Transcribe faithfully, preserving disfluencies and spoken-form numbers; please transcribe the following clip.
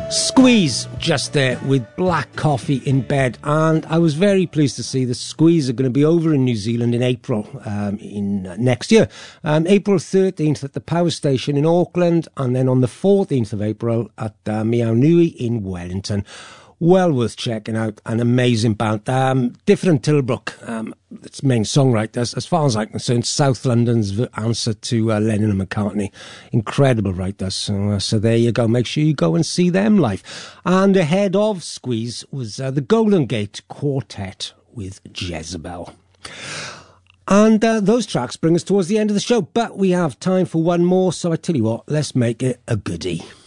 Squeeze just there with Black Coffee in Bed, and I was very pleased to see the Squeeze are going to be over in New Zealand in April um, in uh, next year. Um, April thirteenth at the Power Station in Auckland, and then on the fourteenth of April at uh, Miao Nui in Wellington. Well worth checking out. An amazing band. Um, different Tilbrook, um, its main songwriters. As far as I'm concerned, South London's answer to uh, Lennon and McCartney. Incredible writers. So, uh, so there you go. Make sure you go and see them live. And ahead of Squeeze was uh, the Golden Gate Quartet with Jezebel. And uh, those tracks bring us towards the end of the show. But we have time for one more. So I tell you what, let's make it a goodie.